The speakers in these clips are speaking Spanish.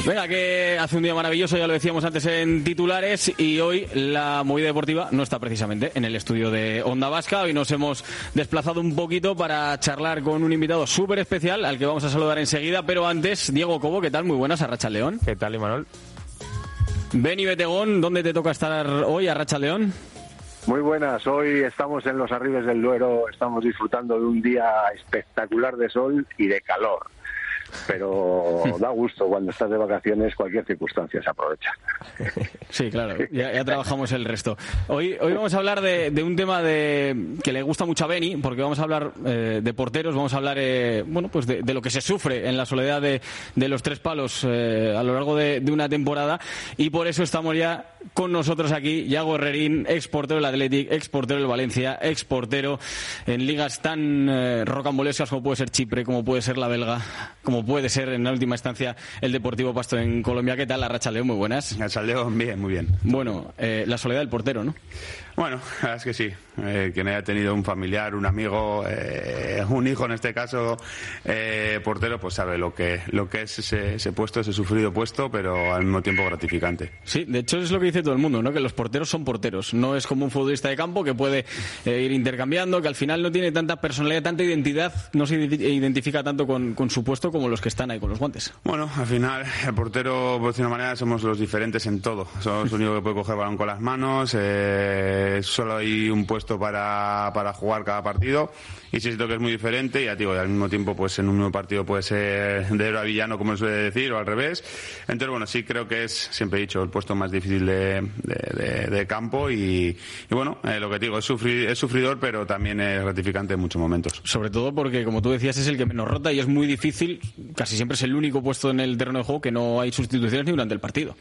Venga, que hace un día maravilloso, ya lo decíamos antes en titulares, y hoy la movida deportiva no está precisamente en el estudio de Onda Vasca. Hoy nos hemos desplazado un poquito para charlar con un invitado súper especial al que vamos a saludar enseguida, pero antes, Diego Cobo, ¿qué tal? Muy buenas, Arratsaldeon. ¿Qué tal, Imanol? Beni Betegón, ¿dónde te toca estar hoy, Arratsaldeon? Muy buenas, hoy estamos en los Arribes del Duero, estamos disfrutando de un día espectacular de sol y de calor. Pero da gusto cuando estás de vacaciones, cualquier circunstancia se aprovecha. Sí, claro, ya trabajamos el resto. Hoy vamos a hablar de un tema que le gusta mucho a Beni, porque vamos a hablar de porteros, vamos a hablar pues de lo que se sufre en la soledad de los tres palos a lo largo de una temporada, y por eso estamos ya con nosotros aquí Yago Herrerín, exportero del Athletic, exportero del Valencia, exportero en ligas tan rocambolescas como puede ser Chipre, como puede ser la belga, como puede ser en la última instancia el Deportivo Pasto en Colombia. ¿Qué tal, Arratsaldeon? Muy buenas. Arratsaldeon, bien, muy bien. Bueno, la soledad del portero, ¿no? Bueno, la verdad es que sí. Quien haya tenido un familiar, un amigo, un hijo en este caso, portero, pues sabe lo que es ese puesto, ese sufrido puesto, pero al mismo tiempo gratificante. Sí, de hecho es lo que dice todo el mundo, ¿no? Que los porteros son porteros. No es como un futbolista de campo que puede ir intercambiando, que al final no tiene tanta personalidad, tanta identidad, no se identifica tanto con su puesto como los que están ahí con los guantes. Bueno, al final el portero, por decir una manera, somos los diferentes en todo. Somos el único que puede coger el balón con las manos, solo hay un puesto para jugar cada partido, y sí siento que es muy diferente, y ya digo, y al mismo tiempo pues en un mismo partido puede ser de héroe a villano, como se suele decir, o al revés. Entonces bueno, sí creo que es, siempre he dicho, el puesto más difícil de campo, y bueno, lo que digo, es sufridor, pero también es gratificante en muchos momentos. Sobre todo porque, como tú decías, es el que menos rota y es muy difícil, casi siempre es el único puesto en el terreno de juego que no hay sustituciones ni durante el partido.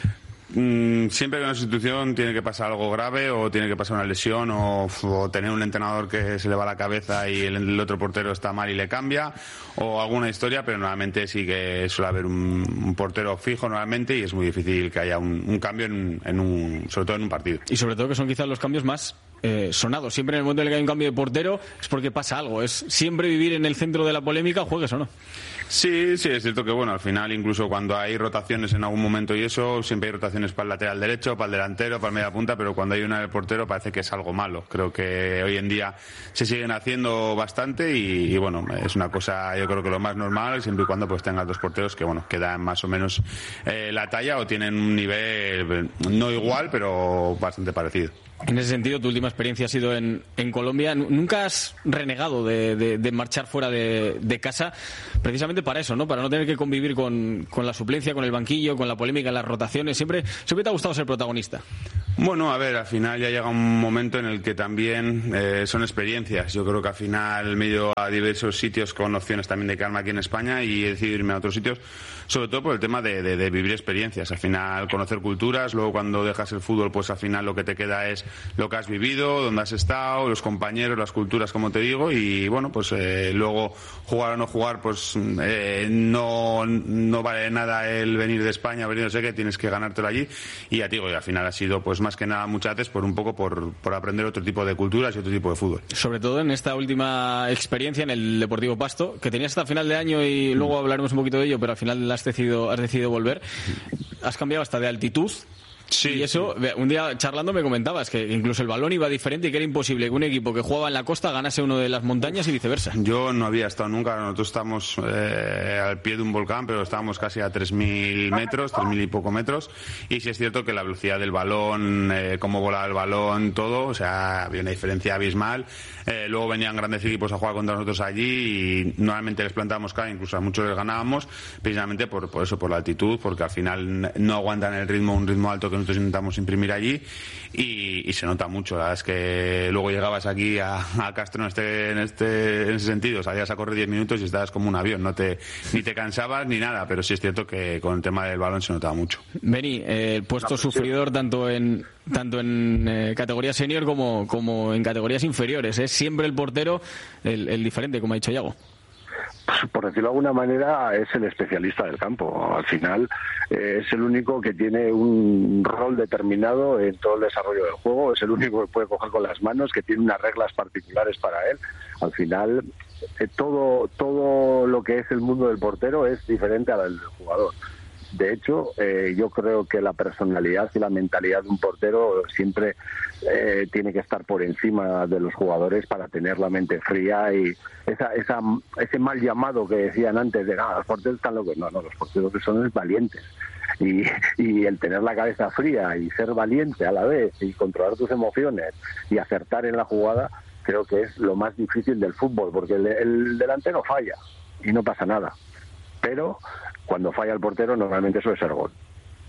Siempre que una sustitución tiene que pasar algo grave, o tiene que pasar una lesión, o tener un entrenador que se le va la cabeza y el otro portero está mal y le cambia, o alguna historia, pero normalmente sí que suele haber un portero fijo normalmente, y es muy difícil que haya un cambio sobre todo en un partido. Y sobre todo que son quizás los cambios más sonados. Siempre en el momento en el que hay un cambio de portero es porque pasa algo. Es siempre vivir en el centro de la polémica, juegues o no. Sí, es cierto que bueno, al final incluso cuando hay rotaciones en algún momento y eso, siempre hay rotaciones para el lateral derecho, para el delantero, para el media punta, pero cuando hay una del portero parece que es algo malo. Creo que hoy en día se siguen haciendo bastante, y bueno, es una cosa, yo creo que lo más normal, siempre y cuando pues tengas dos porteros que bueno, que dan más o menos la talla, o tienen un nivel no igual, pero bastante parecido. En ese sentido, tu última experiencia ha sido en Colombia. ¿Nunca has renegado de marchar fuera de casa precisamente para eso, ¿no? Para no tener que convivir con la suplencia, con el banquillo, con la polémica, las rotaciones? ¿Siempre te ha gustado ser protagonista? Bueno, a ver, al final ya llega un momento en el que también son experiencias. Yo creo que al final me he ido a diversos sitios con opciones también de quedarme aquí en España, y he decidido irme a otros sitios, sobre todo por el tema de vivir experiencias. Al final conocer culturas, luego cuando dejas el fútbol pues al final lo que te queda es lo que has vivido, dónde has estado, los compañeros, las culturas, como te digo, y bueno, pues luego jugar o no jugar, pues no vale nada el venir de España, venir no sé qué, tienes que ganártelo allí, y ya te digo, y al final ha sido pues más que nada muchas veces por aprender otro tipo de culturas y otro tipo de fútbol. Sobre todo en esta última experiencia en el Deportivo Pasto, que tenías hasta final de año, y luego hablaremos un poquito de ello, pero al final has decidido volver. Has cambiado hasta de altitud. Sí, y eso, un día charlando me comentabas que incluso el balón iba diferente y que era imposible que un equipo que jugaba en la costa ganase uno de las montañas y viceversa. Yo no había estado nunca, nosotros estamos al pie de un volcán, pero estábamos casi a 3.000 metros, 3.000 y poco metros, y sí es cierto que la velocidad del balón, cómo volaba el balón, todo, o sea, había una diferencia abismal. Luego venían grandes equipos a jugar contra nosotros allí, y normalmente les plantábamos cara, incluso a muchos les ganábamos, precisamente por eso, por la altitud, porque al final no aguantan un ritmo alto que nosotros intentamos imprimir allí, y se nota mucho. La verdad es que luego llegabas aquí a Castro en ese sentido, salías a correr 10 minutos y estabas como un avión, ni te cansabas ni nada, pero sí es cierto que con el tema del balón se notaba mucho. Beni, el puesto sufridor tanto en categoría senior como en categorías inferiores, es siempre el portero el diferente, como ha dicho Yago. Por decirlo de alguna manera, es el especialista del campo. Al final es el único que tiene un rol determinado en todo el desarrollo del juego, es el único que puede coger con las manos, que tiene unas reglas particulares para él. Al final todo lo que es el mundo del portero es diferente al del jugador. De hecho, yo creo que la personalidad y la mentalidad de un portero siempre tiene que estar por encima de los jugadores para tener la mente fría y ese mal llamado que decían antes de los porteros están locos. No, los porteros que son es valientes. Y el tener la cabeza fría y ser valiente a la vez y controlar tus emociones y acertar en la jugada, creo que es lo más difícil del fútbol, porque el delantero falla y no pasa nada. Pero cuando falla el portero normalmente suele ser gol.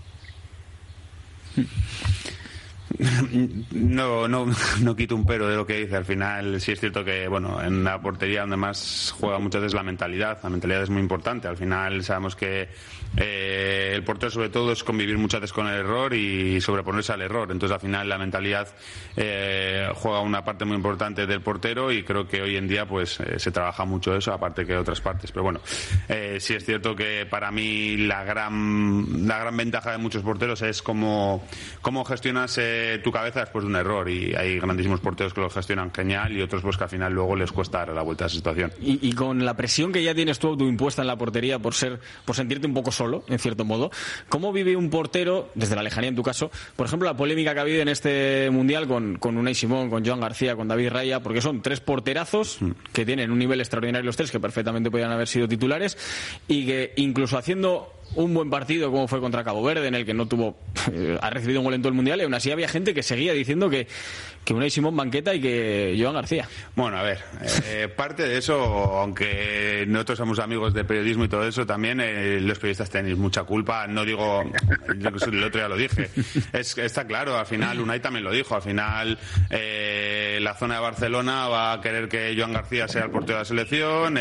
No quito un pero de lo que dice. Al final sí es cierto que, bueno, en la portería donde más juega muchas veces la mentalidad es muy importante. Al final sabemos que el portero sobre todo es convivir muchas veces con el error y sobreponerse al error. Entonces al final la mentalidad juega una parte muy importante del portero y creo que hoy en día pues se trabaja mucho eso, aparte que otras partes. Pero bueno, sí es cierto que para mí la gran ventaja de muchos porteros es cómo gestionas tu cabeza después de un error, y hay grandísimos porteros que lo gestionan genial y otros pues que al final luego les cuesta dar la vuelta a esa situación. Y con la presión que ya tienes tú autoimpuesta en la portería por sentirte un poco solo, en cierto modo, ¿cómo vive un portero, desde la lejanía en tu caso, por ejemplo, la polémica que ha habido en este Mundial con Unai Simón, con Joan García, con David Raya, porque son tres porterazos que tienen un nivel extraordinario los tres, que perfectamente podían haber sido titulares, y que incluso haciendo un buen partido como fue contra Cabo Verde, en el que no ha recibido un gol en todo el Mundial, y aún así había gente que seguía diciendo que Unai Simón banqueta y que Joan García. Bueno, a ver, parte de eso, aunque nosotros somos amigos de periodismo y todo eso, también los periodistas tenéis mucha culpa. No digo, el otro día lo dije, está claro, al final Unai también lo dijo, al final la zona de Barcelona va a querer que Joan García sea el portero de la selección,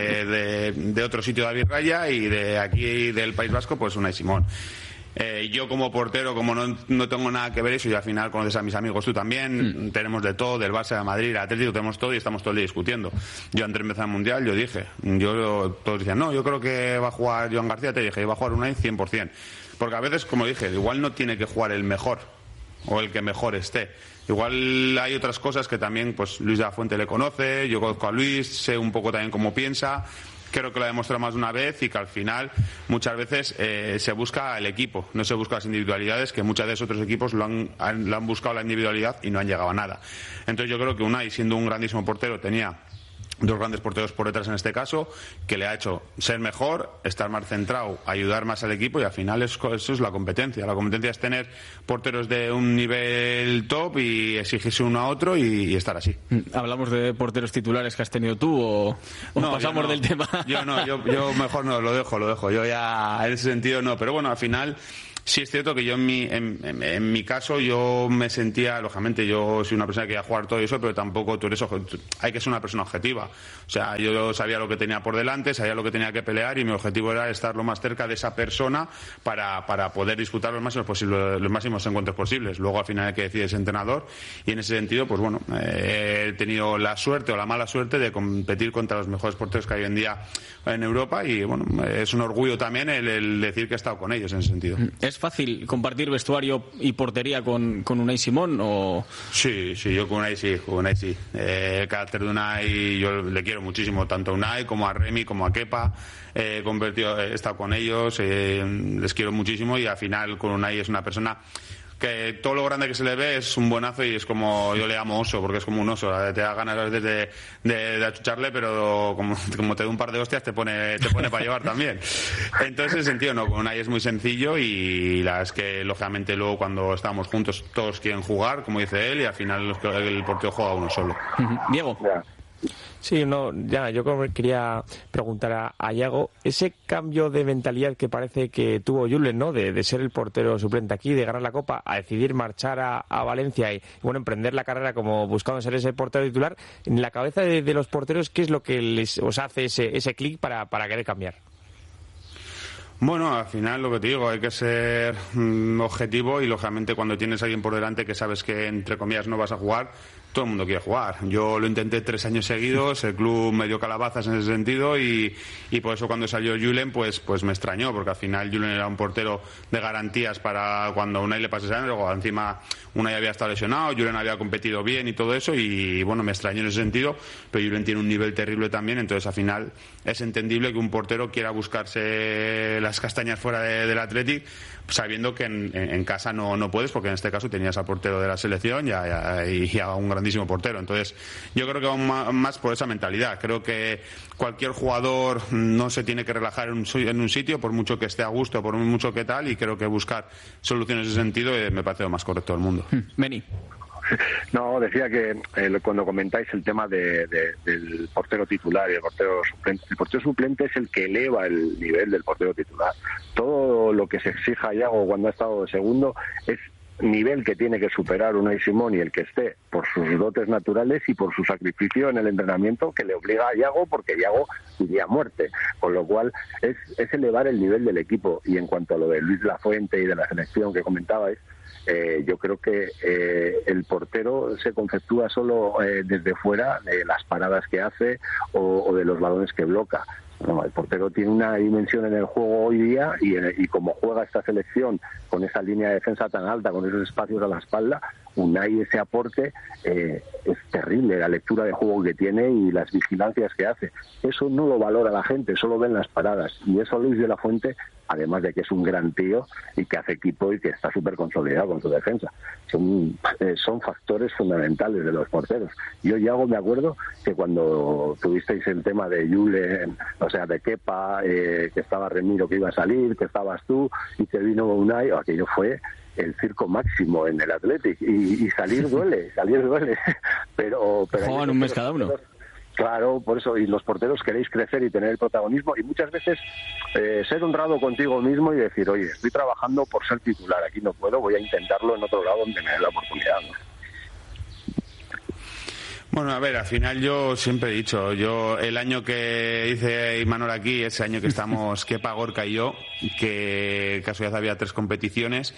de otro sitio David Raya, y de aquí del País Vasco pues Unai Simón. Yo como portero, como no tengo nada que ver eso, y al final conoces a mis amigos, tú también, tenemos de todo, del Barça, de Madrid, del Atlético, tenemos todo y estamos todo el día discutiendo. Yo antes de empezar el Mundial, todos decían, no, yo creo que va a jugar Joan García, te dije, va a jugar Unai 100%. Porque a veces, como dije, igual no tiene que jugar el mejor o el que mejor esté. Igual hay otras cosas que también, pues Luis de la Fuente le conoce, yo conozco a Luis, sé un poco también cómo piensa. Creo que lo ha demostrado más de una vez, y que al final muchas veces se busca el equipo, no se busca las individualidades, que muchas veces otros equipos lo han buscado la individualidad y no han llegado a nada. Entonces yo creo que Unai, siendo un grandísimo portero, tenía dos grandes porteros por detrás en este caso, que le ha hecho ser mejor, estar más centrado, ayudar más al equipo, y al final eso es la competencia. La competencia es tener porteros de un nivel top y exigirse uno a otro y estar así. ¿Hablamos de porteros titulares que has tenido tú o no, pasamos del tema? Yo mejor no, lo dejo. Yo ya en ese sentido no, pero bueno, al final sí es cierto que yo en mi caso yo me sentía, lógicamente yo soy una persona que quería jugar todo eso, pero tampoco hay que ser una persona objetiva. O sea, yo sabía lo que tenía por delante, sabía lo que tenía que pelear, y mi objetivo era estar lo más cerca de esa persona para poder disputar los máximos encuentros posibles. Luego al final hay que decidir ese entrenador, y en ese sentido pues bueno, he tenido la suerte o la mala suerte de competir contra los mejores porteros que hay hoy en día en Europa, y bueno, es un orgullo también el decir que he estado con ellos en ese sentido. ¿Es fácil compartir vestuario y portería con Unai Simón? O... Sí, yo con Unai sí. El carácter de Unai yo le quiero muchísimo, tanto a Unai como a Remi, como a Kepa. He estado con ellos, les quiero muchísimo, y al final con Unai es una persona que todo lo grande que se le ve es un buenazo, y es como, yo le llamo oso, porque es como un oso, te da ganas a veces de achucharle, pero como te da un par de hostias te pone para llevar también. Entonces en ese sentido no, con Unai es muy sencillo, y la es que lógicamente luego cuando estamos juntos todos quieren jugar, como dice él, y al final el portero juega uno solo. Diego. Sí, yo quería preguntar a Iago, ese cambio de mentalidad que parece que tuvo Julen, ¿no? De ser el portero suplente aquí, de ganar la Copa, a decidir marchar a Valencia y bueno, emprender la carrera como buscando ser ese portero titular, en la cabeza de los porteros, ¿qué es lo que os hace ese clic para querer cambiar? Bueno, al final lo que te digo, hay que ser objetivo, y lógicamente cuando tienes a alguien por delante que sabes que entre comillas no vas a jugar, todo el mundo quiere jugar. Yo lo intenté 3 años seguidos, el club me dio calabazas en ese sentido y por eso cuando salió Julen pues me extrañó, porque al final Julen era un portero de garantías para cuando Unai le pasase años, luego encima Unai había estado lesionado, Julen había competido bien y todo eso, y bueno, me extrañó en ese sentido, pero Julen tiene un nivel terrible también, entonces al final es entendible que un portero quiera buscarse las castañas fuera del Athletic, sabiendo que en casa no puedes, porque en este caso tenías al portero de la selección y a un grandísimo portero. Entonces yo creo que va más por esa mentalidad. Creo que cualquier jugador no se tiene que relajar en un sitio, por mucho que esté a gusto, por mucho que tal, y creo que buscar soluciones en ese sentido me parece lo más correcto del mundo. Beni. No, decía que cuando comentáis el tema del portero titular y el portero suplente es el que eleva el nivel del portero titular. Todo lo que se exija a Iago cuando ha estado de segundo es nivel que tiene que superar Unai Simón y el que esté, por sus dotes naturales y por su sacrificio en el entrenamiento que le obliga a Iago, porque Iago iría a muerte, con lo cual es elevar el nivel del equipo. Y en cuanto a lo de Luis Lafuente y de la selección que comentabais, yo creo que el portero se conceptúa solo desde fuera de las paradas que hace o de los balones que bloca. No, el portero tiene una dimensión en el juego hoy día y como juega esta selección con esa línea de defensa tan alta, con esos espacios a la espalda, Unai, ese aporte es terrible, la lectura de juego que tiene y las vigilancias que hace. Eso no lo valora la gente, solo ven las paradas, y eso Luis de la Fuente, además de que es un gran tío y que hace equipo y que está súper consolidado con su defensa. Son factores fundamentales de los porteros. Yo, Iago, me acuerdo que cuando tuvisteis el tema de Julen, o sea, de Kepa, que estaba Remiro que iba a salir, que estabas tú y que vino Unai, aquello fue el circo máximo en el Athletic, y salir duele, pero juegan un mes cada uno. Claro, por eso, y los porteros queréis crecer y tener el protagonismo, y muchas veces ser honrado contigo mismo y decir, oye, estoy trabajando por ser titular, aquí no puedo, voy a intentarlo en otro lado donde me dé la oportunidad, ¿no? Bueno, a ver, al final yo siempre he dicho, el año que hice Imanol aquí, ese año que estamos Kepa, Gorka y yo, que casualidad había 3 competiciones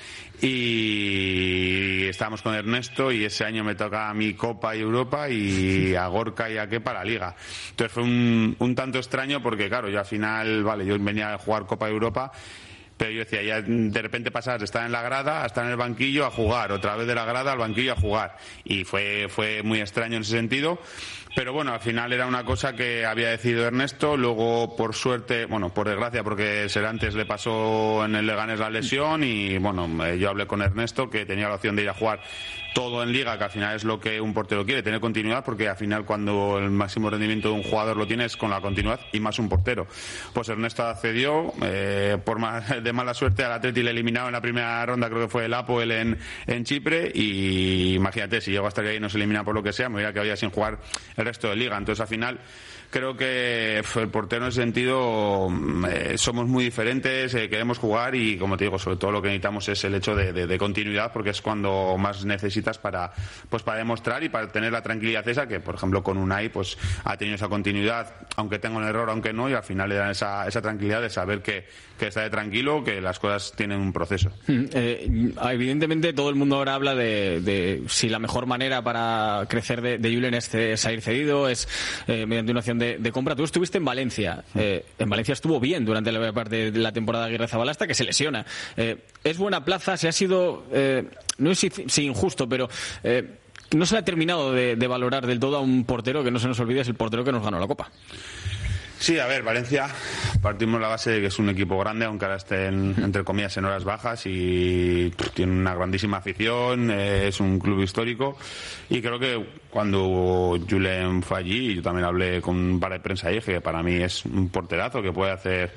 y estábamos con Ernesto, y ese año me toca a mí Copa y Europa y a Gorka y a Kepa la Liga. Entonces fue un tanto extraño porque, claro, yo al final, vale, yo venía a jugar Copa y Europa, pero yo decía, ya de repente pasar de estar en la grada a estar en el banquillo a jugar, otra vez de la grada al banquillo a jugar, y fue muy extraño en ese sentido. Pero bueno, al final era una cosa que había decidido Ernesto. Luego, por suerte, bueno, por desgracia, porque Serantes le pasó en el Leganés la lesión, y bueno, yo hablé con Ernesto, que tenía la opción de ir a jugar todo en Liga, que al final es lo que un portero quiere, tener continuidad, porque al final cuando el máximo rendimiento de un jugador lo tienes con la continuidad, y más un portero. Pues Ernesto accedió, por de mala suerte al Atleti le eliminaron en la primera ronda, creo que fue el Apoel en Chipre, y imagínate, si llego hasta ahí y no se elimina por lo que sea, me hubiera quedado ya sin jugar el resto de Liga. Entonces al final creo que el portero en ese sentido somos muy diferentes, queremos jugar, y como te digo, sobre todo lo que necesitamos es el hecho de continuidad, porque es cuando más necesitas para demostrar y para tener la tranquilidad esa, que por ejemplo con Unai pues ha tenido esa continuidad, aunque tenga un error, aunque no, y al final le dan esa tranquilidad de saber que está de tranquilo, que las cosas tienen un proceso. Evidentemente todo el mundo ahora habla de si la mejor manera para crecer de Julen es salir cedido, es mediante una acción de compra. Tú estuviste en Valencia. En Valencia estuvo bien durante la parte de la temporada de Aguirre-Zabala hasta que se lesiona. Es buena plaza, se ha sido, no es si injusto, pero no se le ha terminado de valorar del todo a un portero que, no se nos olvide, es el portero que nos ganó la Copa. Sí, a ver, Valencia, partimos la base de que es un equipo grande, aunque ahora estén, entre comillas, en horas bajas, y tiene una grandísima afición, es un club histórico, y creo que cuando Julen fue allí, yo también hablé con un par de prensa ahí, que para mí es un porterazo que puede hacer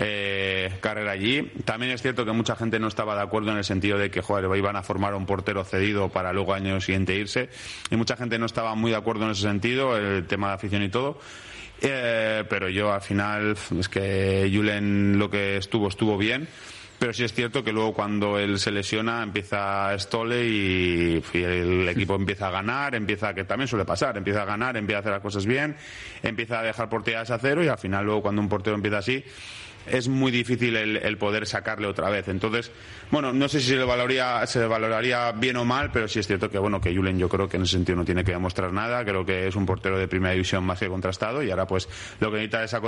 carrera allí. También es cierto que mucha gente no estaba de acuerdo en el sentido de que, joder, iban a formar un portero cedido para luego al año siguiente irse, y mucha gente no estaba muy de acuerdo en ese sentido, el tema de afición y todo. Pero yo al final es que Julen lo que estuvo bien, pero sí es cierto que luego cuando él se lesiona empieza Stolle y el equipo empieza a ganar, que también suele pasar, empieza a ganar, empieza a hacer las cosas bien, empieza a dejar porterías a cero, y al final luego cuando un portero empieza así es muy difícil el poder sacarle otra vez. Entonces, bueno, no sé si se le valoraría bien o mal, pero sí es cierto que bueno, que Julen, yo creo que en ese sentido no tiene que demostrar nada. Creo que es un portero de primera división más que contrastado, y ahora pues lo que necesita es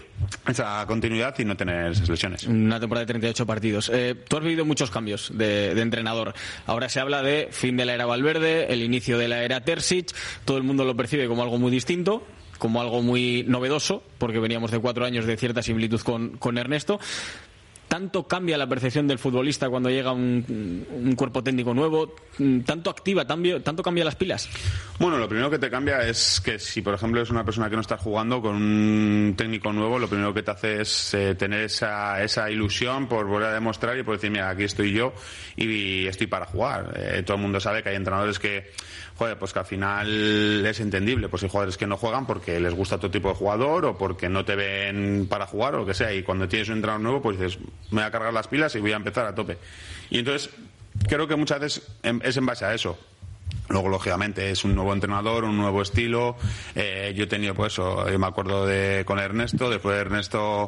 esa continuidad y no tener esas lesiones. Una temporada de 38 partidos. Tú has vivido muchos cambios de entrenador. Ahora se habla de fin de la era Valverde, el inicio de la era Terzic. Todo el mundo lo percibe como algo muy distinto, como algo muy novedoso, porque veníamos de 4 años de cierta similitud con Ernesto. ¿Tanto cambia la percepción del futbolista cuando llega un cuerpo técnico nuevo? ¿Tanto cambia las pilas? Bueno, lo primero que te cambia es que si, por ejemplo, es una persona que no está jugando con un técnico nuevo, lo primero que te hace es tener esa ilusión por volver a demostrar y por decir, mira, aquí estoy yo y estoy para jugar. Todo el mundo sabe que hay entrenadores que, pues que al final es entendible. Pues hay jugadores que no juegan porque les gusta otro tipo de jugador o porque no te ven para jugar o lo que sea. Y cuando tienes un entrenador nuevo, pues dices, me voy a cargar las pilas y voy a empezar a tope. Y entonces creo que muchas veces es en base a eso. Luego, lógicamente, es un nuevo entrenador, un nuevo estilo. Yo he tenido, pues eso, yo me acuerdo con Ernesto, después de Ernesto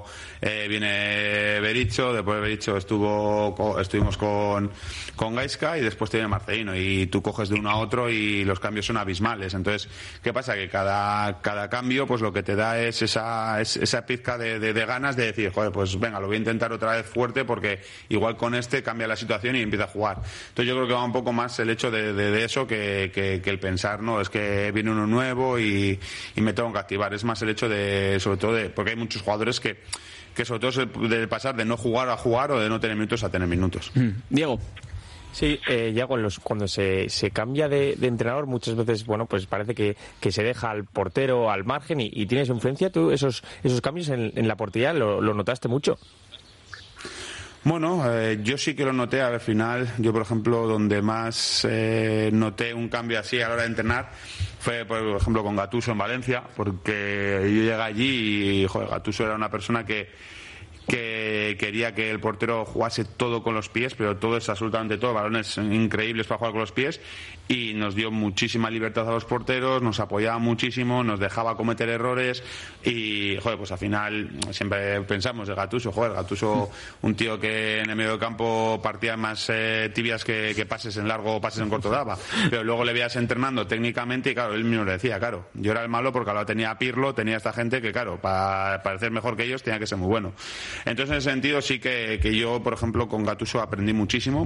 viene Berizzo, después de Berizzo estuvimos con Gaisca y después te viene Marcelino, y tú coges de uno a otro y los cambios son abismales. Entonces, ¿qué pasa? Que cada cambio, pues lo que te da es esa pizca de ganas de decir, pues venga, lo voy a intentar otra vez fuerte porque igual con este cambia la situación y empieza a jugar. Entonces yo creo que va un poco más el hecho de eso que el pensar, no, es que viene uno nuevo y me tengo que activar. Es más el hecho sobre todo porque hay muchos jugadores que sobre todo es de pasar de no jugar a jugar o de no tener minutos a tener minutos. Diego. Sí, ya cuando se cambia de entrenador, muchas veces, bueno, pues parece que se deja al portero al margen y tiene su influencia. ¿Tú esos cambios en la portería lo notaste mucho? Bueno, yo sí que lo noté al final. Yo, por ejemplo, donde más noté un cambio así a la hora de entrenar fue, por ejemplo, con Gattuso en Valencia, porque yo llegué allí y, Gattuso era una persona que quería que el portero jugase todo con los pies, pero todo es absolutamente todo, balones increíbles para jugar con los pies, y nos dio muchísima libertad a los porteros, nos apoyaba muchísimo, nos dejaba cometer errores y, pues al final siempre pensamos de Gattuso, Gattuso, un tío que en el medio del campo partía más tibias que pases en largo o pases en corto daba, pero luego le veías entrenando técnicamente y claro, él mismo le decía, claro, yo era el malo porque ahora tenía a Pirlo, tenía a esta gente que claro, para parecer mejor que ellos tenía que ser muy bueno. Entonces, en ese sentido sí que yo, por ejemplo, con Gattuso aprendí muchísimo,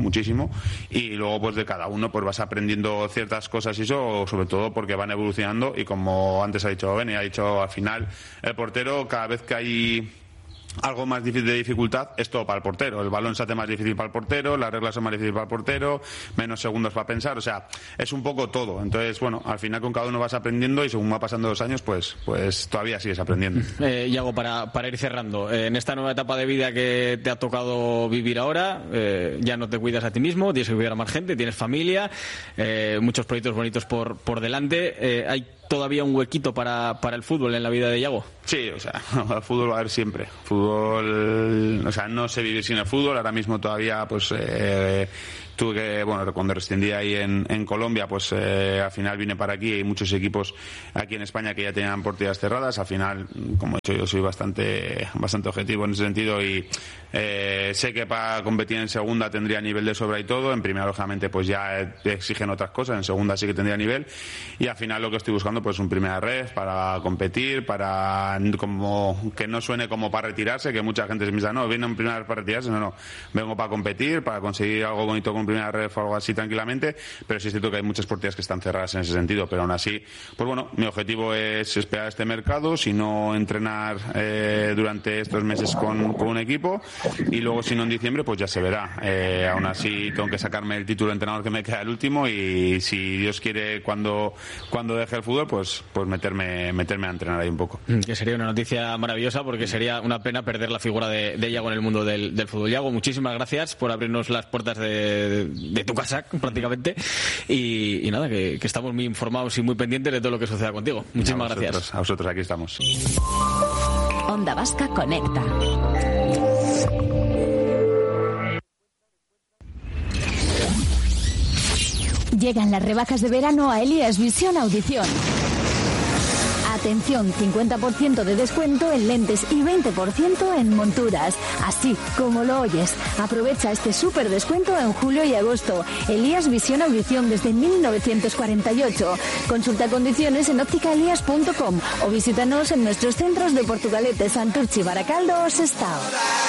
y luego pues de cada uno pues vas aprendiendo ciertas cosas y eso, sobre todo porque van evolucionando, y como antes ha dicho Beni, al final el portero, cada vez que hay algo más difícil de dificultad, es todo para el portero. El balón se hace más difícil para el portero, las reglas son más difíciles para el portero, menos segundos para pensar, o sea, es un poco todo. Entonces, bueno, al final con cada uno vas aprendiendo y según va pasando los años, pues todavía sigues aprendiendo. Yago, para ir cerrando, en esta nueva etapa de vida que te ha tocado vivir ahora, ya no te cuidas a ti mismo, tienes que cuidar a más gente, tienes familia, muchos proyectos bonitos por delante. ¿Hay todavía un huequito para el fútbol en la vida de Yago? Sí, o sea, el fútbol va a haber siempre. Fútbol, o sea, no sé vivir sin el fútbol. Ahora mismo todavía, pues, tuve que, bueno, cuando rescindí ahí en Colombia, pues al final vine para aquí. Hay muchos equipos aquí en España que ya tenían porterías cerradas. Al final, como he dicho, yo soy bastante objetivo en ese sentido y sé que para competir en segunda tendría nivel de sobra y todo. En primera, lógicamente, pues ya exigen otras cosas. En segunda sí que tendría nivel. Y al final lo que estoy buscando, pues un primera red para competir, para como que no suene como para retirarse, que mucha gente se piensa, no, viene en primera red para retirarse. No, vengo para competir, para conseguir algo bonito con primera red o algo así tranquilamente, pero sí es cierto que hay muchas porterías que están cerradas en ese sentido, pero aún así, pues bueno, mi objetivo es esperar este mercado, si no entrenar durante estos meses con un equipo, y luego si no en diciembre, pues ya se verá. Aún así tengo que sacarme el título de entrenador que me queda el último, y si Dios quiere cuando deje el fútbol, pues meterme a entrenar ahí un poco. Que sería una noticia maravillosa, porque sería una pena perder la figura de Yago en el mundo del fútbol. Yago, muchísimas gracias por abrirnos las puertas de tu casa prácticamente, y nada, que estamos muy informados y muy pendientes de todo lo que suceda contigo. Muchísimas gracias. A vosotros, aquí estamos. Onda Vasca Conecta. Llegan las rebajas de verano a Elías Visión Audición. Atención, 50% de descuento en lentes y 20% en monturas. Así como lo oyes. Aprovecha este súper descuento en julio y agosto. Elías Visión Audición desde 1948. Consulta condiciones en ópticaelías.com o visítanos en nuestros centros de Portugalete, Santurtzi, Baracaldo o Sestao.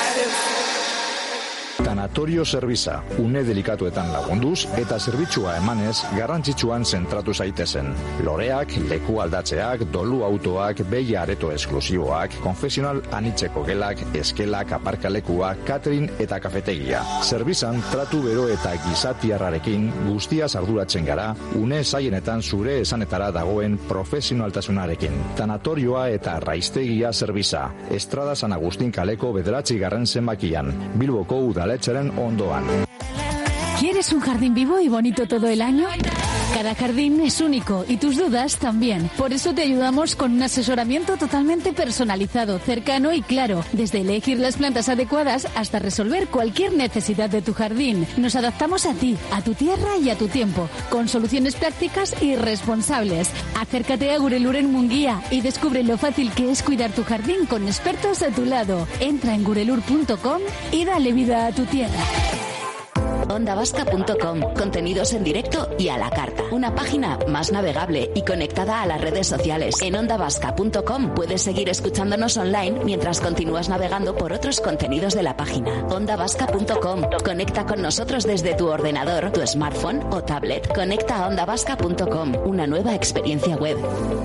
Tanatorio Zerbitza, une delikatuetan lagunduz eta zerbitzua emanez garrantzitsuan zentratu zaitezen. Loreak, leku aldatzeak, dolu autoak, behi areto esklusiboak, konfesional anitzeko gelak, eskelak, aparkalekuak, catering eta kafetegia. Zerbitzan tratu bero eta gizatiarrarekin guztiaz arduratzen gara, une zaienetan zure esanetara dagoen profesionaltasunarekin. Tanatorioa eta raiztegia Zerbitza, Estrada San Agustín kaleko 9. zenbakian, Bilboko udaletxeren ondoan. ¿Quieres un jardín vivo y bonito todo el año? Cada jardín es único y tus dudas también. Por eso te ayudamos con un asesoramiento totalmente personalizado, cercano y claro. Desde elegir las plantas adecuadas hasta resolver cualquier necesidad de tu jardín. Nos adaptamos a ti, a tu tierra y a tu tiempo, con soluciones prácticas y responsables. Acércate a Gurelur en Munguía y descubre lo fácil que es cuidar tu jardín con expertos a tu lado. Entra en gurelur.com y dale vida a tu tierra. ondavasca.com, contenidos en directo y a la carta. Una página más navegable y conectada a las redes sociales. En ondavasca.com puedes seguir escuchándonos online mientras continúas navegando por otros contenidos de la página. ondavasca.com, conecta con nosotros desde tu ordenador, tu smartphone o tablet. Conecta a ondavasca.com, una nueva experiencia web.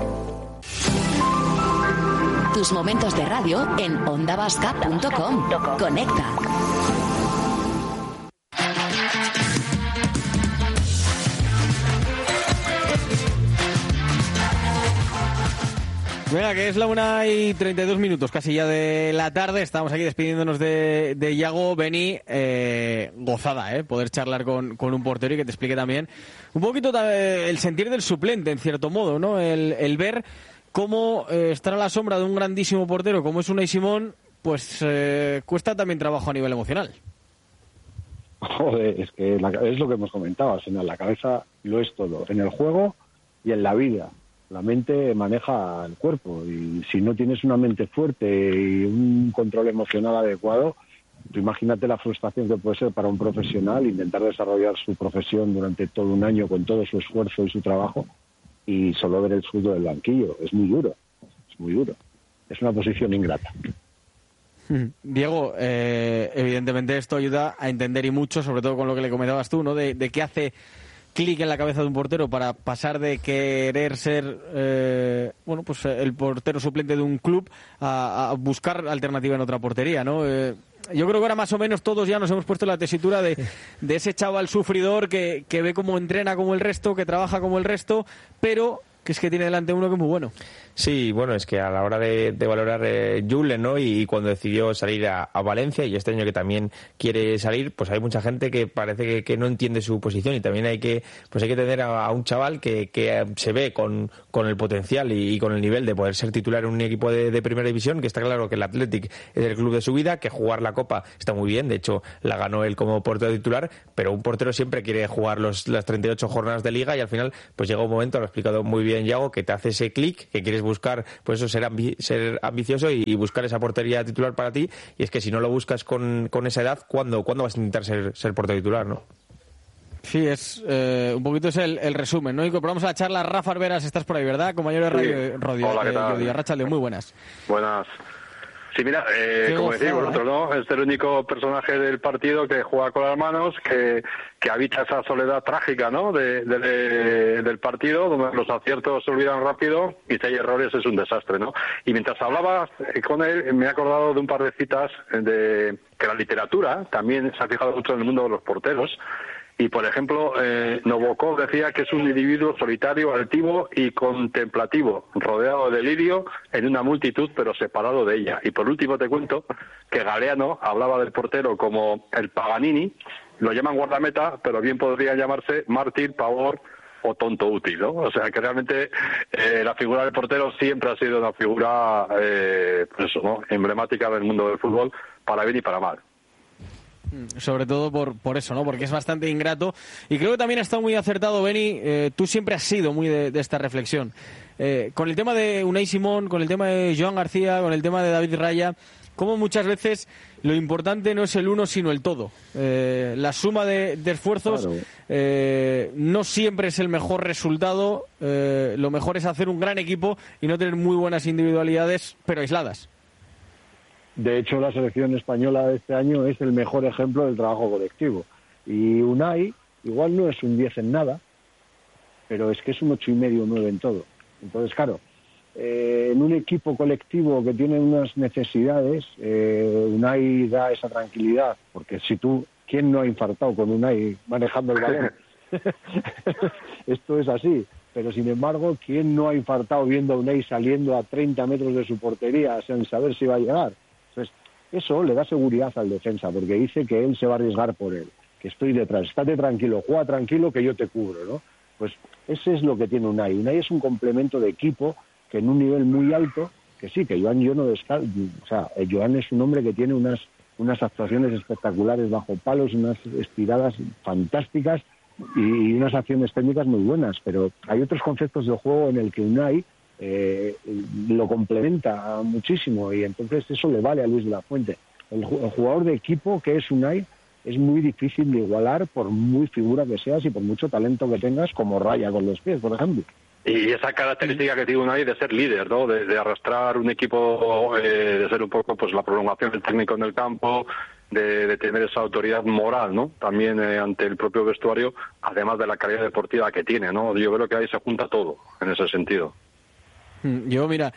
Tus momentos de radio en ondavasca.com. Conecta. Venga, que es la 1:32, casi ya de la tarde. Estamos aquí despidiéndonos de Iago. Beni, gozada, poder charlar con un portero y que te explique también un poquito el sentir del suplente, en cierto modo, ¿no? El ver cómo estar a la sombra de un grandísimo portero como es Unai Simón, pues cuesta también trabajo a nivel emocional. Joder, es que es lo que hemos comentado, al final la cabeza lo es todo, en el juego y en la vida. La mente maneja el cuerpo y si no tienes una mente fuerte y un control emocional adecuado, tú imagínate la frustración que puede ser para un profesional intentar desarrollar su profesión durante todo un año con todo su esfuerzo y su trabajo y solo ver el fruto del banquillo. Es muy duro, es una posición ingrata. Diego, evidentemente esto ayuda a entender y mucho, sobre todo con lo que le comentabas tú, ¿no? De qué hace clic en la cabeza de un portero para pasar de querer ser pues el portero suplente de un club a buscar alternativa en otra portería, ¿no? Yo creo que ahora más o menos todos ya nos hemos puesto la tesitura de ese chaval sufridor que ve cómo entrena como el resto, que trabaja como el resto, pero que es que tiene delante uno que es muy bueno. Sí, bueno, es que a la hora de valorar Julen, ¿no? Y cuando decidió salir a Valencia y este año que también quiere salir, pues hay mucha gente que parece que no entiende su posición y también hay que tener a un chaval que se ve con el potencial y con el nivel de poder ser titular en un equipo de primera división, que está claro que el Athletic es el club de su vida, que jugar la Copa está muy bien, de hecho la ganó él como portero titular, pero un portero siempre quiere jugar las 38 jornadas de Liga y al final pues llega un momento, lo ha explicado muy bien Iago, que te hace ese clic, que quieres buscar, pues eso, ser ambicioso y buscar esa portería titular para ti, y es que si no lo buscas con esa edad, ¿cuándo vas a intentar ser portero titular, no? Sí, es un poquito es el resumen, ¿no? Y compramos a la charla. Rafa Arberas, estás por ahí, ¿verdad? Compañero de radio. Hola, ¿qué tal? Arratsalde, muy buenas. Buenas. Sí, mira, como decís vosotros, ¿no? Es el único personaje del partido que juega con las manos, que habita esa soledad trágica, ¿no? Del partido, donde los aciertos se olvidan rápido y si hay errores es un desastre, ¿no? Y mientras hablaba con él, me he acordado de un par de citas de que la literatura también se ha fijado mucho en el mundo de los porteros. Y, por ejemplo, Nabokov decía que es un individuo solitario, altivo y contemplativo, rodeado de lirio en una multitud, pero separado de ella. Y, por último, te cuento que Galeano hablaba del portero como el Paganini, lo llaman guardameta, pero bien podría llamarse mártir, pavor o tonto útil, ¿no? O sea, que realmente la figura del portero siempre ha sido una figura, pues eso, ¿no? Emblemática del mundo del fútbol, para bien y para mal. Sobre todo por eso, ¿no? Porque es bastante ingrato. Y creo que también ha estado muy acertado, Beni. Tú siempre has sido muy de esta reflexión. Con el tema de Unai Simón, con el tema de Joan García, con el tema de David Raya, como muchas veces lo importante no es el uno sino el todo. La suma de esfuerzos, claro, no siempre es el mejor resultado. Lo mejor es hacer un gran equipo y no tener muy buenas individualidades, pero aisladas. De hecho, la selección española de este año es el mejor ejemplo del trabajo colectivo. Y Unai igual no es un 10 en nada, pero es que es un 8,5 o 9 en todo. Entonces, claro, en un equipo colectivo que tiene unas necesidades, Unai da esa tranquilidad, porque ¿quién no ha infartado con Unai manejando el balón? Esto es así, pero sin embargo, ¿quién no ha infartado viendo a Unai saliendo a 30 metros de su portería sin saber si va a llegar? Entonces, eso le da seguridad al defensa, porque dice que él se va a arriesgar por él, que estoy detrás, estate tranquilo, juega tranquilo que yo te cubro, ¿no? Pues ese es lo que tiene Unai. Unai es un complemento de equipo que en un nivel muy alto, que sí, que Joan yo no descarto, o sea, Joan es un hombre que tiene unas actuaciones espectaculares bajo palos, unas estiradas fantásticas y unas acciones técnicas muy buenas, pero hay otros conceptos de juego en el que Unai lo complementa muchísimo y entonces eso le vale a Luis de la Fuente. El jugador de equipo que es Unai es muy difícil de igualar por muy figura que seas y por mucho talento que tengas, como Raya con los pies, por ejemplo. Y esa característica que tiene Unai de ser líder, ¿no? De arrastrar un equipo, de ser un poco pues la prolongación del técnico en el campo, de tener esa autoridad moral, ¿no? También ante el propio vestuario, además de la calidad deportiva que tiene, ¿no? Yo creo que ahí se junta todo en ese sentido. Yo, mira,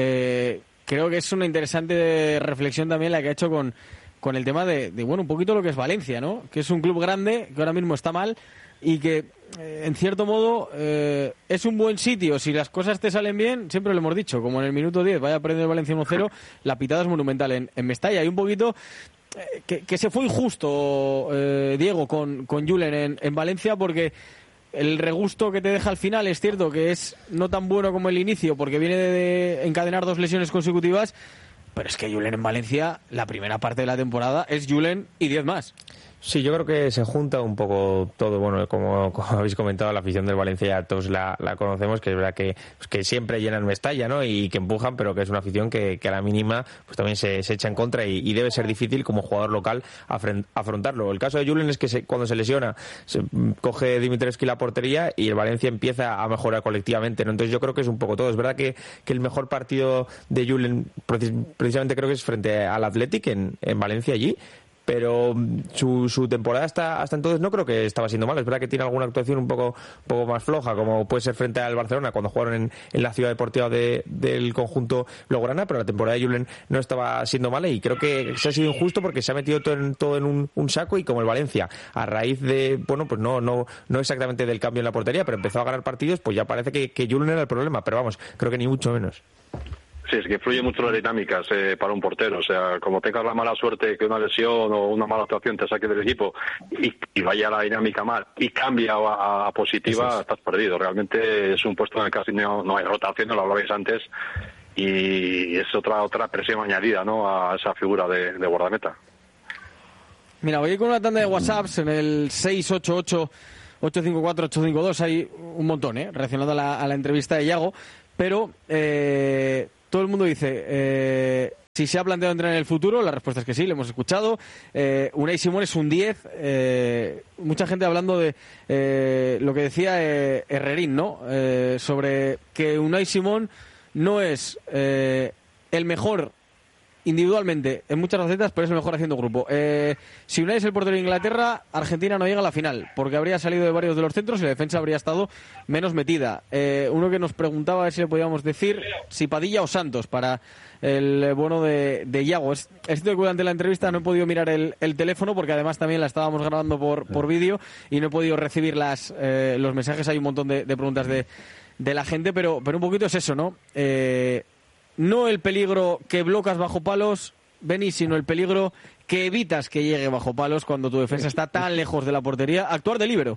creo que es una interesante reflexión también la que ha hecho con el tema de bueno, un poquito lo que es Valencia, ¿no? Que es un club grande, que ahora mismo está mal y que, en cierto modo, es un buen sitio. Si las cosas te salen bien, siempre lo hemos dicho, como en el minuto 10 vaya a perder el Valencia 1-0, la pitada es monumental en Mestalla. Hay un poquito que se fue injusto, Diego, con Julen en Valencia, porque el regusto que te deja al final es cierto que es no tan bueno como el inicio, porque viene de encadenar 2 lesiones consecutivas, pero es que Julen en Valencia, la primera parte de la temporada es Julen y 10 más. Sí, yo creo que se junta un poco todo. Bueno, como habéis comentado, la afición del Valencia ya todos la conocemos, que es verdad que siempre llenan Mestalla, ¿no? Y que empujan, pero que es una afición que a la mínima pues también se echa en contra y debe ser difícil como jugador local afrontarlo. El caso de Julen es que cuando se lesiona, se coge Dimitrescu la portería y el Valencia empieza a mejorar colectivamente, ¿no? Entonces yo creo que es un poco todo. Es verdad que el mejor partido de Julen precisamente creo que es frente al Athletic en Valencia allí, pero su temporada hasta entonces no creo que estaba siendo mal. Es verdad que tiene alguna actuación un poco más floja, como puede ser frente al Barcelona cuando jugaron en la ciudad deportiva del conjunto blaugrana, pero la temporada de Julen no estaba siendo mala y creo que se ha sido injusto porque se ha metido todo en un saco, y como el Valencia, a raíz de, bueno, pues no exactamente del cambio en la portería, pero empezó a ganar partidos, pues ya parece que Julen era el problema, pero vamos, creo que ni mucho menos. Sí, es que influye mucho las dinámicas para un portero. O sea, como tengas la mala suerte que una lesión o una mala actuación te saque del equipo y vaya la dinámica mal y cambia a positiva, estás perdido. Realmente es un puesto en el que casi no hay rotación, lo hablabais antes, y es otra presión añadida, ¿no?, a esa figura de guardameta. Mira, voy con una tanda de WhatsApps en el 688-854-852. Hay un montón, reaccionando a la entrevista de Iago, pero todo el mundo dice, si se ha planteado entrar en el futuro, la respuesta es que sí, lo hemos escuchado. Unai Simón es un 10. Mucha gente hablando de lo que decía Herrerín, ¿no? Sobre que Unai Simón no es el mejor individualmente en muchas facetas, pero es el mejor haciendo grupo. Si Unai es el portero de Inglaterra, Argentina no llega a la final, porque habría salido de varios de los centros y la defensa habría estado menos metida. Uno que nos preguntaba a ver si le podíamos decir si Padilla o Santos para el bueno de Iago. Es cierto que durante la entrevista no he podido mirar el teléfono, porque además también la estábamos grabando por vídeo y no he podido recibir los mensajes. Hay un montón de preguntas de la gente, pero un poquito es eso, ¿no? No el peligro que blocas bajo palos, Beni, sino el peligro que evitas que llegue bajo palos cuando tu defensa está tan lejos de la portería. Actuar de líbero.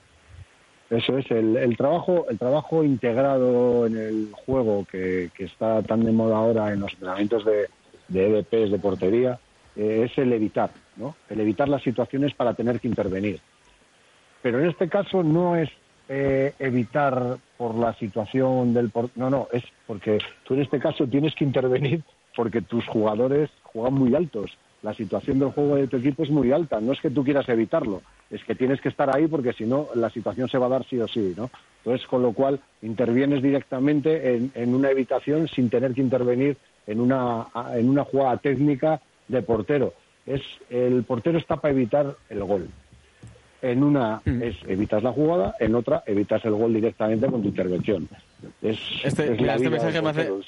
Eso es, el trabajo integrado en el juego que está tan de moda ahora en los entrenamientos de EDPs de portería, es el evitar, ¿no? El evitar las situaciones para tener que intervenir. Pero en este caso no es evitar por la situación del... No, es porque tú en este caso tienes que intervenir porque tus jugadores juegan muy altos. La situación del juego de tu equipo es muy alta. No es que tú quieras evitarlo, es que tienes que estar ahí porque si no la situación se va a dar sí o sí, ¿no? Entonces, con lo cual, intervienes directamente en una evitación sin tener que intervenir en una jugada técnica de portero. El portero está para evitar el gol. En una evitas la jugada, en otra evitas el gol directamente con tu intervención. Este mensaje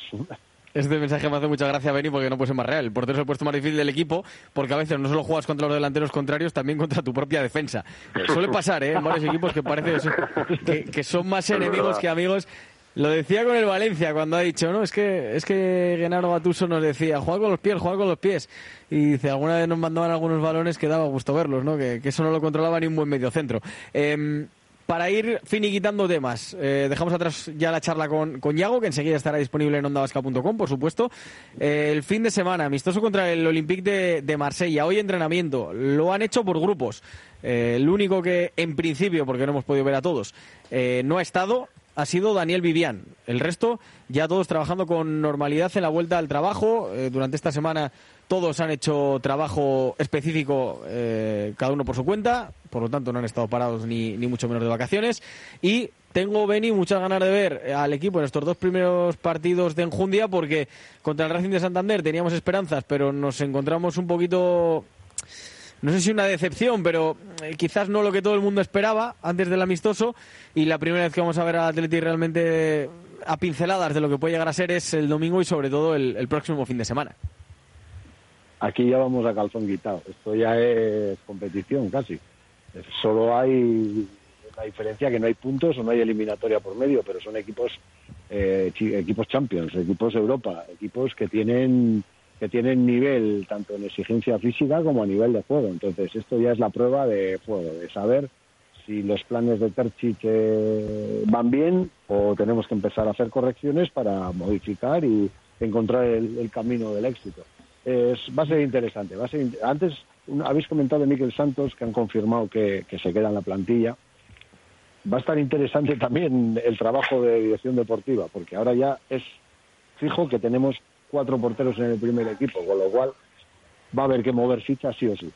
me hace mucha gracia, Beni, porque no puede ser más real. El portero es el puesto más difícil del equipo, porque a veces no solo juegas contra los delanteros contrarios, también contra tu propia defensa. Suele pasar, en varios equipos que parece que son más enemigos que amigos. Lo decía con el Valencia cuando ha dicho, no, es que Genaro Gattuso nos decía, juega con los pies. Y dice, alguna vez nos mandaban algunos balones que daba gusto verlos, ¿no? Que eso no lo controlaba ni un buen mediocentro. Para ir finiquitando temas, dejamos atrás ya la charla con Yago, que enseguida estará disponible en ondavasca.com, por supuesto. El fin de semana, amistoso contra el Olympique de Marsella. Hoy entrenamiento, lo han hecho por grupos. El único que, en principio, porque no hemos podido ver a todos, no ha estado, ha sido Daniel Vivian. El resto, ya todos trabajando con normalidad en la vuelta al trabajo. Durante esta semana todos han hecho trabajo específico, cada uno por su cuenta, por lo tanto no han estado parados ni mucho menos de vacaciones. Y tengo, Beni, muchas ganas de ver al equipo en estos 2 primeros partidos de enjundia, porque contra el Racing de Santander teníamos esperanzas, pero nos encontramos un poquito... No sé si una decepción, pero quizás no lo que todo el mundo esperaba antes del amistoso. Y la primera vez que vamos a ver al Atleti realmente a pinceladas de lo que puede llegar a ser es el domingo y sobre todo el próximo fin de semana. Aquí ya vamos a calzón quitado. Esto ya es competición casi. Solo hay una diferencia, que no hay puntos o no hay eliminatoria por medio, pero son equipos Champions, equipos Europa, equipos que tienen nivel tanto en exigencia física como a nivel de juego. Entonces esto ya es la prueba de juego, de saber si los planes de Terzic van bien o tenemos que empezar a hacer correcciones para modificar y encontrar el camino del éxito. Va a ser interesante. Antes habéis comentado de Mikel Santos, que han confirmado que se queda en la plantilla. Va a estar interesante también el trabajo de dirección deportiva, porque ahora ya es fijo que tenemos 4 porteros en el primer equipo, con lo cual va a haber que mover fichas sí o sí.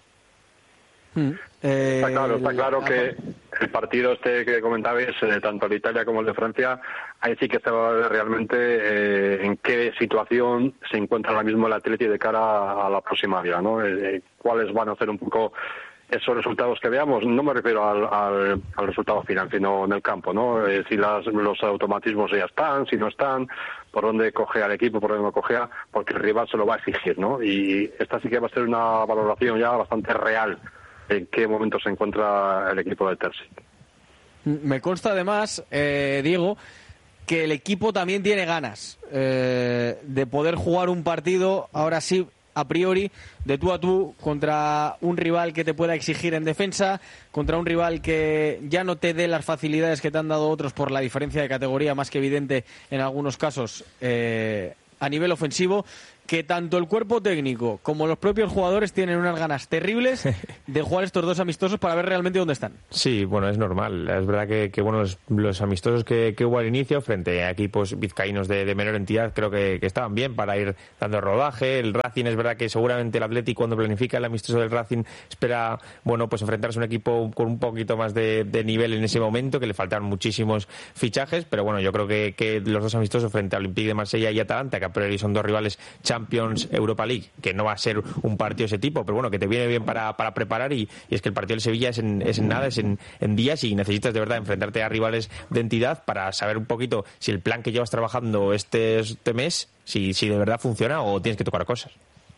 Está claro que el partido que comentabais, tanto el de Italia como el de Francia, ahí sí que se va a ver realmente en qué situación se encuentra ahora mismo el Atleti de cara a la próxima liga, ¿no? Cuáles van a ser un poco esos resultados que veamos. No me refiero al resultado final, sino en el campo, ¿no? Si los automatismos ya están, si no están, por dónde coge al equipo, por dónde no cogea, porque el rival se lo va a exigir, ¿no? Y esta sí que va a ser una valoración ya bastante real en qué momento se encuentra el equipo de Terzic. Me consta además, Diego, que el equipo también tiene ganas de poder jugar un partido, ahora sí, a priori, de tú a tú, contra un rival que te pueda exigir en defensa, contra un rival que ya no te dé las facilidades que te han dado otros por la diferencia de categoría más que evidente en algunos casos a nivel ofensivo, que tanto el cuerpo técnico como los propios jugadores tienen unas ganas terribles de jugar estos 2 amistosos para ver realmente dónde están. Sí, bueno, es normal. Es verdad que bueno, los amistosos que hubo al inicio frente a equipos vizcaínos de menor entidad creo que estaban bien para ir dando rodaje. El Racing, es verdad que seguramente el Atleti, cuando planifica el amistoso del Racing, espera, bueno, pues enfrentarse a un equipo con un poquito más de nivel en ese momento, que le faltaron muchísimos fichajes, pero bueno, yo creo que los 2 amistosos frente a Olympique de Marsella y Atalanta, que a priori son 2 rivales Champions, Europa League, que no va a ser un partido de ese tipo, pero bueno, que te viene bien para preparar, y es que el partido del Sevilla es en días, y necesitas de verdad enfrentarte a rivales de entidad para saber un poquito si el plan que llevas trabajando este mes, si de verdad funciona o tienes que tocar cosas.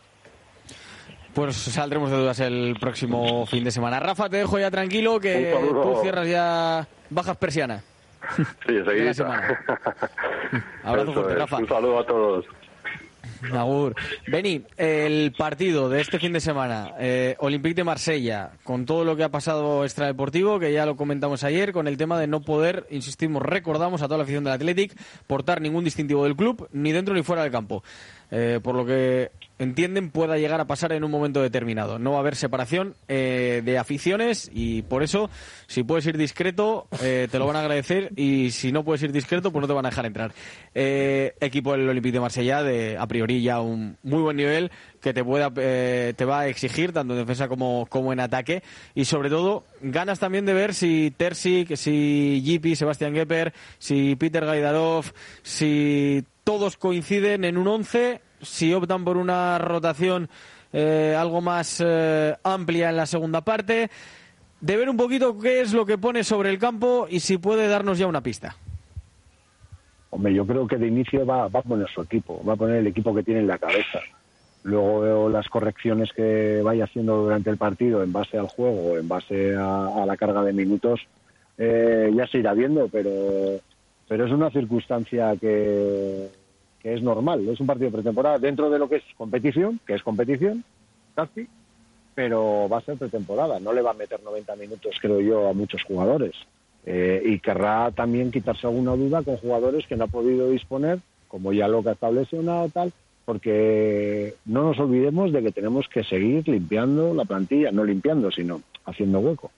Pues saldremos de dudas el próximo fin de semana. Rafa, te dejo ya tranquilo, que tú cierras ya bajas persiana. Sí, enseguida. Abrazo fuerte, Rafa. Un saludo a todos. Agur. Beni, el partido de este fin de semana, Olympique de Marsella, con todo lo que ha pasado extradeportivo, que ya lo comentamos ayer, con el tema de no poder, insistimos, recordamos a toda la afición del Athletic, portar ningún distintivo del club, ni dentro ni fuera del campo. por lo que entienden, pueda llegar a pasar en un momento determinado. No va a haber separación de aficiones y por eso, si puedes ir discreto, te lo van a agradecer, y si no puedes ir discreto, pues no te van a dejar entrar. Equipo del Olympique de Marsella, de a priori ya un muy buen nivel, que te va a exigir tanto en defensa como en ataque, y sobre todo ganas también de ver si Terzic, si Jipi, Sebastián Gepper, si Peter Gaidarov, si todos coinciden en un 11, si optan por una rotación algo más amplia en la segunda parte, de ver un poquito qué es lo que pone sobre el campo y si puede darnos ya una pista. Hombre, yo creo que de inicio va a poner su equipo, va a poner el equipo que tiene en la cabeza. Luego veo las correcciones que vaya haciendo durante el partido en base al juego, en base a la carga de minutos, ya se irá viendo, pero es una circunstancia que es normal. Es un partido de pretemporada dentro de lo que es competición, casi, pero va a ser pretemporada. No le va a meter 90 minutos, creo yo, a muchos jugadores. Y querrá también quitarse alguna duda con jugadores que no ha podido disponer, como ya lo que establece una tal, porque no nos olvidemos de que tenemos que seguir limpiando la plantilla, no limpiando, sino haciendo hueco.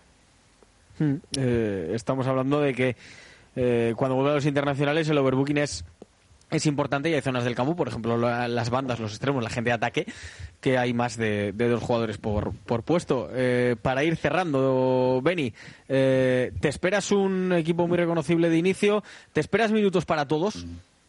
Estamos hablando de que cuando vuelven a los internacionales el overbooking es importante, y hay zonas del campo, por ejemplo las bandas, los extremos, la gente de ataque, que hay más de 2 jugadores por puesto. Para ir cerrando, Beni, ¿te esperas un equipo muy reconocible de inicio? ¿Te esperas minutos para todos?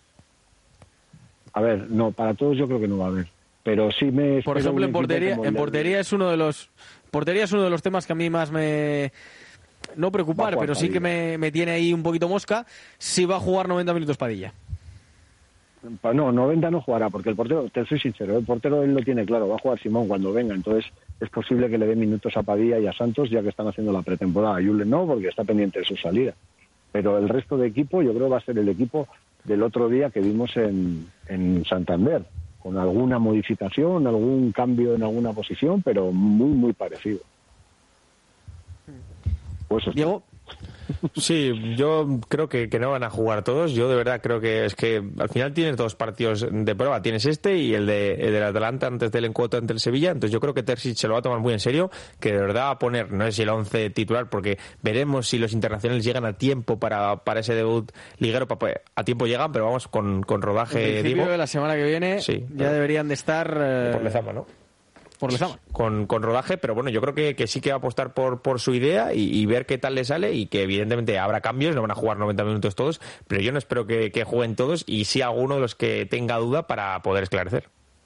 A ver, no, para todos yo creo que no va a haber, pero sí me... Por ejemplo, en portería es uno de los temas que a mí más me... No preocupar, pero sí que me tiene ahí un poquito mosca, si va a jugar 90 minutos Padilla. No, 90 no jugará, porque el portero, te soy sincero, el portero él lo tiene claro, va a jugar Simón cuando venga, entonces es posible que le dé minutos a Padilla y a Santos, ya que están haciendo la pretemporada. A Julen no, porque está pendiente de su salida. Pero el resto de equipo yo creo va a ser el equipo del otro día que vimos en Santander, con alguna modificación, algún cambio en alguna posición, pero muy, muy parecido. Pues Diego. Sí, yo creo que no van a jugar todos. Yo de verdad creo que es que al final tienes 2 partidos de prueba. Tienes este y el del Atalanta antes del encuentro ante el Sevilla. Entonces yo creo que Terzic se lo va a tomar muy en serio, que de verdad va a poner, no sé si el 11 titular, porque veremos si los internacionales llegan a tiempo para ese debut liguero. A tiempo llegan, pero vamos con rodaje. En principio de la semana que viene sí, ya deberían de estar... por Lezama, ¿no? Por Lezama. Con rodaje, pero bueno, yo creo que sí que va a apostar por su idea y ver qué tal le sale, y que evidentemente habrá cambios, no van a jugar 90 minutos todos, pero yo no espero que jueguen todos, y sí alguno de los que tenga duda para poder esclarecer.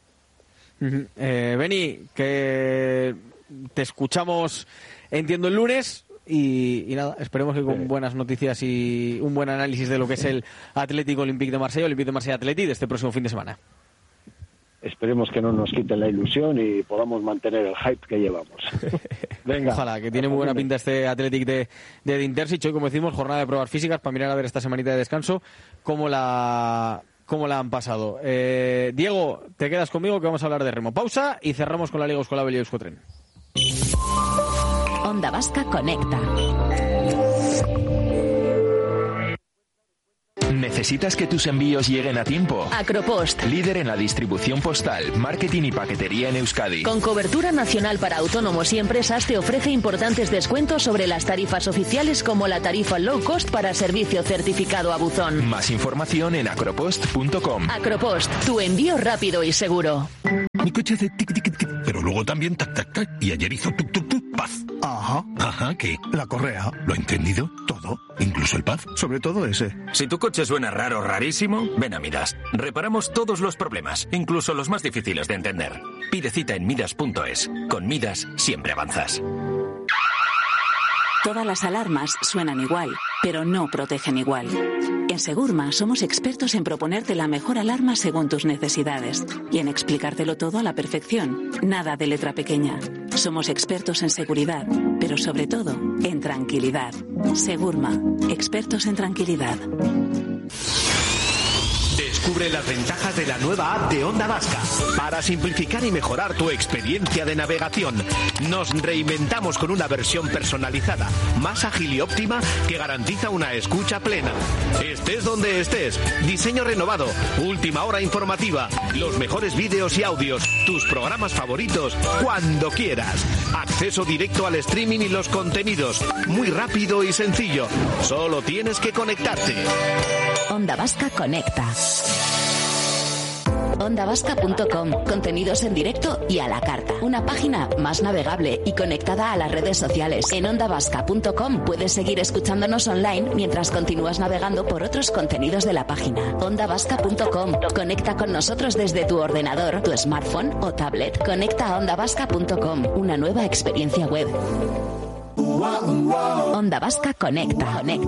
Beni, que te escuchamos, entiendo, el lunes. Y nada, esperemos que con buenas noticias y un buen análisis de lo que es el Atlético Olympique de Marsella Athletic de este próximo fin de semana. Esperemos que no nos quiten la ilusión y podamos mantener el hype que llevamos. Venga. Ojalá, que tiene muy buena pinta este Athletic de Edin Terzic. Hoy, como decimos, jornada de pruebas físicas para mirar a ver esta semanita de descanso cómo la han pasado. Diego, te quedas conmigo que vamos a hablar de remo. Pausa y cerramos con la Liga Euskal Abel y Euskotren. Onda Vasca Conecta. ¿Necesitas que tus envíos lleguen a tiempo? Acropost, líder en la distribución postal, marketing y paquetería en Euskadi. Con cobertura nacional para autónomos y empresas, te ofrece importantes descuentos sobre las tarifas oficiales, como la tarifa low cost para servicio certificado a buzón. Más información en acropost.com. Acropost, tu envío rápido y seguro. Mi coche hace tic tic tic, pero luego también tac tac tac, y ayer hizo tuk tuk tuk, paz. Ajá, ¿qué? La correa. ¿Lo ha entendido? Todo. ¿Incluso el paz? Sobre todo ese. Si tu coche suena raro, rarísimo, ven a Midas. Reparamos todos los problemas, incluso los más difíciles de entender. Pide cita en Midas.es. Con Midas siempre avanzas. Todas las alarmas suenan igual, pero no protegen igual. En Segurma somos expertos en proponerte la mejor alarma según tus necesidades y en explicártelo todo a la perfección. Nada de letra pequeña. Somos expertos en seguridad, pero sobre todo en tranquilidad. Segurma, expertos en tranquilidad. Descubre las ventajas de la nueva app de Onda Vasca para simplificar y mejorar tu experiencia de navegación. Nos reinventamos con una versión personalizada, más ágil y óptima que garantiza una escucha plena. Estés donde estés, diseño renovado, última hora informativa, los mejores vídeos y audios, tus programas favoritos, cuando quieras. Acceso directo al streaming y los contenidos, muy rápido y sencillo. Solo tienes que conectarte. Onda Vasca conecta. ondavasca.com, contenidos en directo y a la carta. Una página más navegable y conectada a las redes sociales. En ondavasca.com puedes seguir escuchándonos online mientras continúas navegando por otros contenidos de la página. ondavasca.com, conecta con nosotros desde tu ordenador, tu smartphone o tablet. Conecta a ondavasca.com, una nueva experiencia web. Onda Vasca conecta.